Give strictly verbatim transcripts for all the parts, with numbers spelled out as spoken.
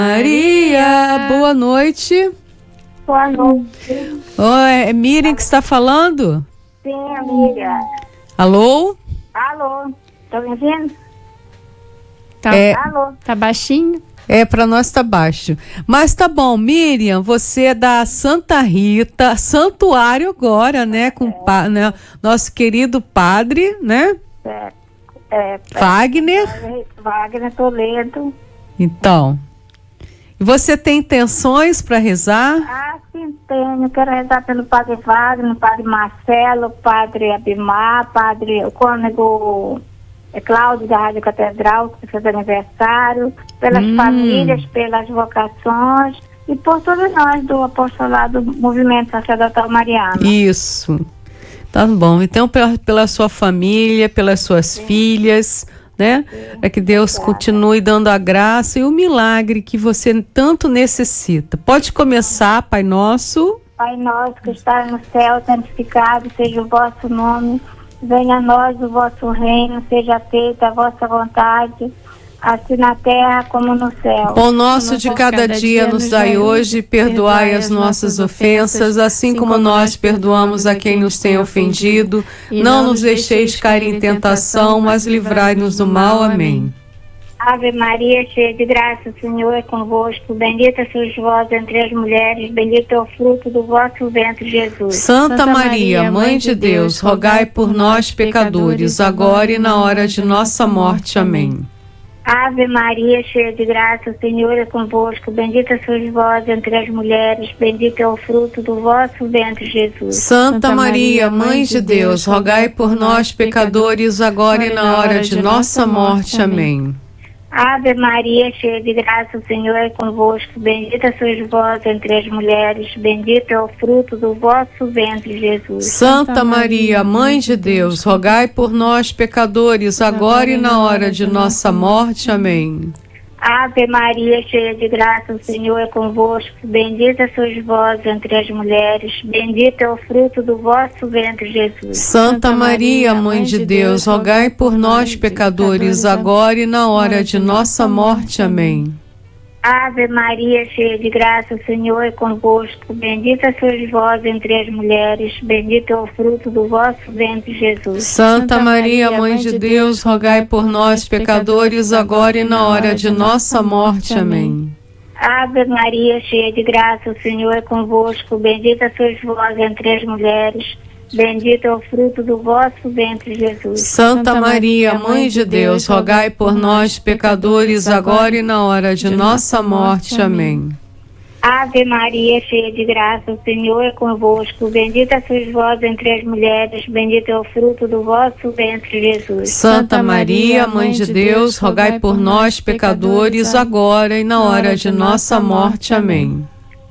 Maria, boa noite. Boa noite. Oi, é Miriam que está falando? Sim, amiga. Alô? Alô, tá me ouvindo? Tá, É, Alô. tá baixinho? é, para nós tá baixo. Mas tá bom, Miriam, você é da Santa Rita, santuário agora, né, com pa, né, nosso querido padre, né? É, é, Wagner. é, Wagner Toledo. Então, e você tem intenções para rezar? Ah, sim, tenho. Quero rezar pelo padre Wagner, padre Marcelo, padre Abimar, padre, o cônego é, Cláudio da Rádio Catedral, que fez aniversário, pelas Hum. famílias, pelas vocações e por todos nós do apostolado Movimento Sacerdotal Mariano. Isso. Tá bom. Então, pela, pela sua família, pelas suas filhas, né? Para que Deus continue dando a graça e o milagre que você tanto necessita. Pode começar, Pai Nosso. Pai nosso que está no céu, santificado seja o vosso nome. Venha a nós o vosso reino, seja feita a vossa vontade, assim na terra como no céu. Pão nosso de cada dia nos dai hoje, perdoai as nossas ofensas, assim como nós perdoamos a quem nos tem ofendido. Não nos deixeis cair em tentação, mas livrai-nos do mal. Amém. Ave Maria, cheia de graça, o Senhor é convosco. Bendita sois vós entre as mulheres, bendito é o fruto do vosso ventre, Jesus. Santa Maria, Mãe de Deus, rogai por nós, pecadores, agora e na hora de nossa morte. Amém. Ave Maria, cheia de graça, o Senhor é convosco. Bendita sois vós entre as mulheres, bendito é o fruto do vosso ventre, Jesus. Santa Maria, Mãe de Deus, rogai por nós, pecadores, agora e na hora de nossa morte. Amém. Ave Maria, cheia de graça, o Senhor é convosco. Bendita sois vós entre as mulheres, bendito é o fruto do vosso ventre, Jesus. Santa Maria, Mãe de Deus, rogai por nós, pecadores, agora e na hora de nossa morte. Amém. Ave Maria, cheia de graça, o Senhor é convosco. Bendita sois vós entre as mulheres, bendito é o fruto do vosso ventre, Jesus. Santa Maria, Mãe de Deus, rogai por nós, pecadores, agora e na hora de nossa morte. Amém. Ave Maria, cheia de graça, o Senhor é convosco. Bendita sois vós entre as mulheres, bendito é o fruto do vosso ventre, Jesus. Santa Maria, Mãe de Deus, rogai por nós, pecadores, agora e na hora de nossa morte. Amém. Ave Maria, cheia de graça, o Senhor é convosco. Bendita sois vós entre as mulheres, bendito é o fruto do vosso ventre, Jesus. Santa Maria, Mãe de Deus, rogai por nós, pecadores, agora e na hora de nossa morte. Amém. Ave Maria, cheia de graça, o Senhor é convosco. Bendita sois vós entre as mulheres, bendito é o fruto do vosso ventre, Jesus. Santa Maria, Mãe de Deus, rogai por nós, pecadores, agora e na hora de nossa morte. Amém.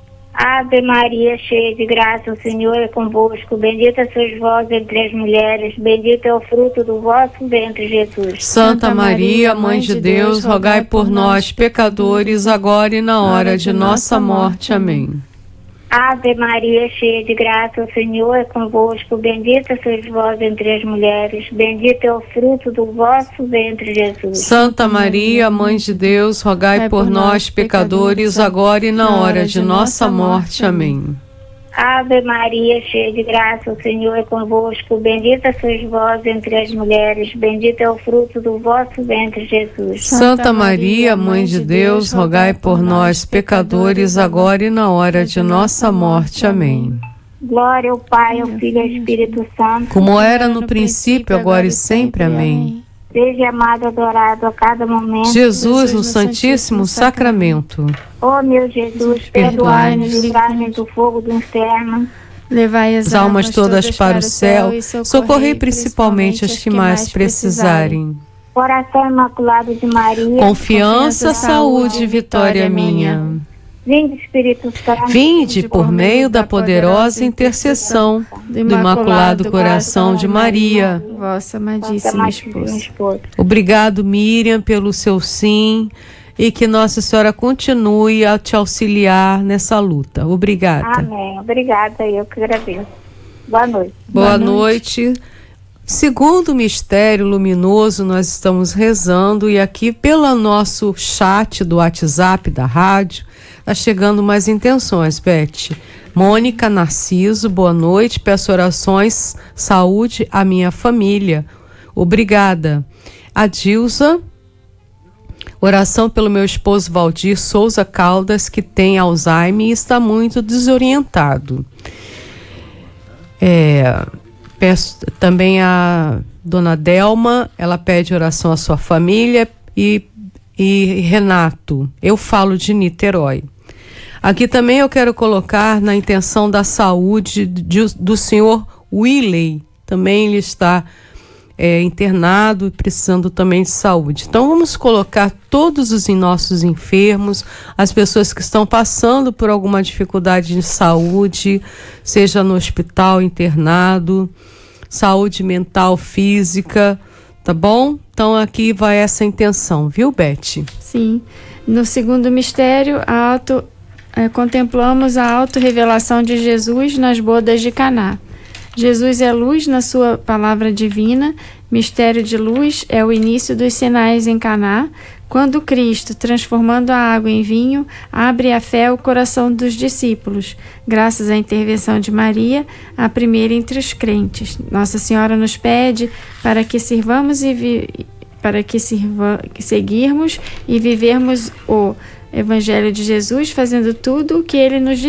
Ave Maria, cheia de graça, o Senhor é convosco. Bendita sois vós entre as mulheres, bendito é o fruto do vosso ventre, Jesus. Santa Maria, Mãe de Deus, rogai por nós, pecadores, agora e na hora de nossa morte. Amém. Ave Maria, cheia de graça, o Senhor é convosco. Bendita sois vós entre as mulheres, bendito é o fruto do vosso ventre, Jesus. Santa Maria, Mãe de Deus, rogai por nós, pecadores, agora e na hora de nossa morte. Amém. Ave Maria, cheia de graça, o Senhor é convosco. Bendita sois vós entre as mulheres, bendito é o fruto do vosso ventre, Jesus. Santa Maria, Mãe de Deus, rogai por nós, pecadores, agora e na hora de nossa morte. Amém. Glória ao Pai, ao Filho e ao Espírito Santo. Como era no princípio, agora e sempre. Amém. Seja amado, adorado a cada momento. Jesus, no Santíssimo Sacramento. Ó meu Jesus, perdoai-nos e livrai-nos do fogo do inferno. Levai as As almas todas para o céu, socorrei principalmente as que mais precisarem. Coração Imaculado de Maria. Confiança, saúde e vitória minha. Vinde, Espírito Santo. Vinde por meio da poderosa intercessão do Imaculado Coração de Maria. Vossa amadíssima esposa. Obrigado, Miriam, pelo seu sim, e que Nossa Senhora continue a te auxiliar nessa luta. Obrigada. Amém. Obrigada, eu que agradeço. Boa noite. Boa, Boa noite. noite. Segundo mistério luminoso, nós estamos rezando, e aqui pelo nosso chat do WhatsApp da rádio, está chegando mais intenções, Beth. Mônica Narciso, boa noite, peço orações, saúde à minha família. Obrigada. Adilza, oração pelo meu esposo Valdir Souza Caldas, que tem Alzheimer e está muito desorientado. É... Peço também a dona Delma, ela pede oração à sua família, e, e Renato, eu falo de Niterói. Aqui também eu quero colocar na intenção da saúde de, do senhor Willey, também ele está é, internado e precisando também de saúde. Então vamos colocar todos os nossos enfermos, as pessoas que estão passando por alguma dificuldade de saúde, seja no hospital, internado, saúde mental, física, tá bom? Então aqui vai essa intenção, viu, Beth? Sim. No segundo mistério, a auto, eh, contemplamos a auto-revelação de Jesus nas bodas de Caná. Jesus é luz na sua palavra divina, mistério de luz é o início dos sinais em Caná, quando Cristo, transformando a água em vinho, abre a fé ao coração dos discípulos, graças à intervenção de Maria, a primeira entre os crentes. Nossa Senhora nos pede para que sirvamos e vi... para que sirva... seguirmos e vivermos o Evangelho de Jesus, fazendo tudo o que ele nos